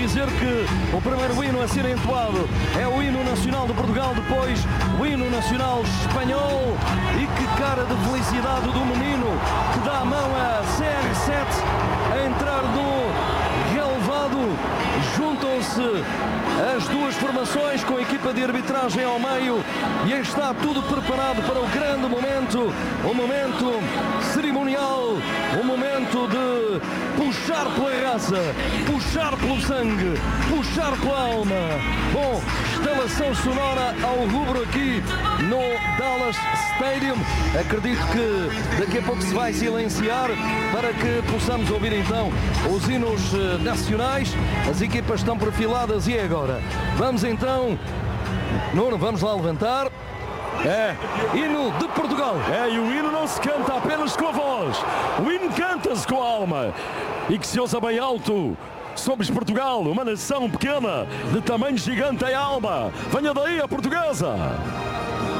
dizer que o primeiro hino a ser entoado é o hino nacional de Portugal, depois o hino nacional espanhol. E que cara de felicidade do menino que dá a mão a CR7 a entrar no relevado. Juntam-se as duas formações com a equipa de arbitragem ao meio e está tudo preparado para o grande momento, o momento cerimonial, o momento de puxar pela raça, puxar pelo sangue, puxar pela alma. Bom, instalação sonora ao rubro aqui no Dallas Stadium. Acredito que daqui a pouco se vai silenciar para que possamos ouvir então os hinos nacionais. As equipas estão perfiladas e agora? Vamos então, Nuno, vamos lá levantar. Hino de Portugal. E o hino não se canta apenas com a voz, o hino canta-se com a alma e que se ouça bem alto. Somos Portugal, uma nação pequena, de tamanho gigante em alma. Venha daí a portuguesa.